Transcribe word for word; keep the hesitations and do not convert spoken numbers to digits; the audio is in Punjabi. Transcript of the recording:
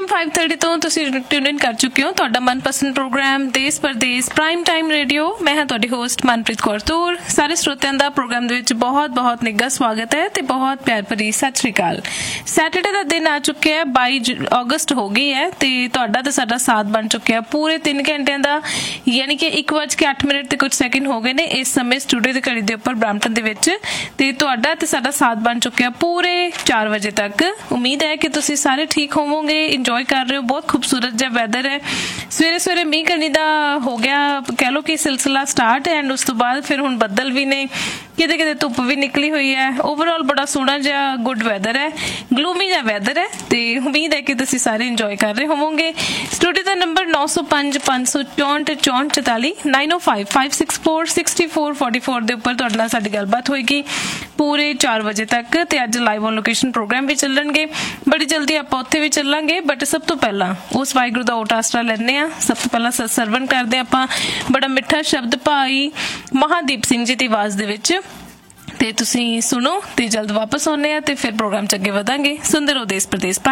एम फाइव थर्टी तो तुसीं ट्यून इन कर चुके हो तुहाडा मनपसंद प्रोग्राम देश परदेस प्राइम टाइम रेडियो। मैं हाँ तुहाडी होस्ट मनप्रीत कौर तूर। सारे श्रोतिਆਂ ਦਾ प्रोग्राम ਦੇ ਵਿੱਚ बहुत बहुत निੱਘਾ स्वागत है ਤੇ बहुत प्यार भरी सत श्री अकाल। सैटरडे ਦਾ ਦਿਨ ਆ ਚੁੱਕਿਆ ਹੈ, बाईस अगस्त हो गई है ਤੇ ਤੁਹਾਡਾ ਤੇ ਸਾਡਾ ਸਾਥ ਬਣ ਚੁੱਕਿਆ ਪੂਰੇ तीन ਘੰਟਿਆਂ ਦਾ, ਯਾਨੀ ਕਿ ਇੱਕ ਵੱਜ ਕੇ ਅੱਠ ਮਿੰਟ ਤੇ ਕੁਝ ਸੈਕਿੰਡ ਹੋ ਗਏ ਨੇ ਇਸ ਸਮੇਂ ਸਟੂਡੀਓ ਦੀ ਘੜੀ ਦੇ ਉੱਪਰ ਬ੍ਰੈਂਪਟਨ ਦੇ ਵਿੱਚ, ਤੇ ਤੁਹਾਡਾ ਤੇ ਸਾਡਾ ਸਾਥ ਬਣ ਚੁੱਕਿਆ ਪੂਰੇ चार ਵਜੇ ਤੱਕ। ਉਮੀਦ ਹੈ ਕਿ ਤੁਸੀਂ ਸਾਰੇ ਠੀਕ ਹੋਵੋਗੇ, ਇੰਜੋਏ ਕਰ ਰਹੇ ਹੋ। ਬਹੁਤ ਖੂਬਸੂਰਤ ਜਿਹਾ ਵੈਦਰ ਹੈ, ਸਵੇਰੇ ਸਵੇਰੇ ਮੀਂਹ ਕਣੀ ਦਾ ਹੋ ਗਿਆ ਕਹਿ ਲਓ ਕਿ ਸਿਲਸਿਲਾ ਸਟਾਰਟ, ਐਂਡ ਉਸ ਤੋਂ ਬਾਅਦ ਫਿਰ ਹੁਣ ਬੱਦਲ ਵੀ ਨੇ, ਕਿਤੇ ਕਿਤੇ ਧੁੱਪ ਵੀ ਨਿਕਲੀ ਹੋਈ ਹੈ। ਓਵਰਆਲ ਬੜਾ ਸੋਹਣਾ ਜਿਹਾ ਗੁੱਡ ਵੈਦਰ ਹੈ, ਗਲੂਮੀ ਜਿਹਾ ਵੈਦਰ ਹੈ, ਤੇ ਉਮੀਦ ਹੈ ਕਿ ਤੁਸੀਂ ਸਾਰੇ ਇੰਜੋਏ ਕਰ ਰਹੇ ਹੋਵੋਗੇ। ਸਟੂਡੀਓ ਦਾ ਨੰਬਰ ਨੌ ਸੌ ਪੰਜ ਪੰਜ ਸੌ ਚੌਂਹਠ ਚੌਂਹਠ ਚੁਤਾਲੀ नाइन ओ five five six four sixty four forty four ਦੇ ਉੱਪਰ ਤੁਹਾਡੇ ਨਾਲ ਸਾਡੀ ਗੱਲਬਾਤ ਹੋਏਗੀ ਪੂਰੇ ਚਾਰ ਵਜੇ ਤੱਕ। ਤੇ ਅੱਜ ਲਾਈਵ ਔਨ ਲੋਕੇਸ਼ਨ ਪ੍ਰੋਗਰਾਮ ਵੀ ਚੱਲਣਗੇ, ਬੜੀ ਜਲਦੀ ਆਪਾਂ ਉੱਥੇ ਵੀ ਚੱਲਾਂਗੇ। ਬਟ ਸਭ ਤੋਂ ਪਹਿਲਾਂ ਉਸ ਵਾਹਿਗੁਰੂ ਦਾ ਓਟ ਆਸਰਾ ਲੈਂਦੇ ਹਾਂ। ਸਭ ਤੋਂ ਪਹਿਲਾਂ ਸਰਵਣ ਕਰਦੇ ਆਪਾਂ ਬੜਾ ਮਿੱਠਾ ਸ਼ਬਦ ਭਾਈ ਮਹਾਦੀਪ ਸਿੰਘ ਜੀ ਦੀ ਆਵਾਜ਼ ਦੇ ਵਿੱਚ, ਤੇ ਤੁਸੀਂ ਸੁਣੋ ਤੇ ਜਲਦ ਵਾਪਸ ਆਉਂਦੇ ਆ ਤੇ ਫਿਰ ਪ੍ਰੋਗਰਾਮ ਚ ਅੱਗੇ ਵਧਾਂਗੇ। ਸੁਣਦੇ ਰਹੋ ਦੇਸ਼ ਪ੍ਰਦੇਸ਼।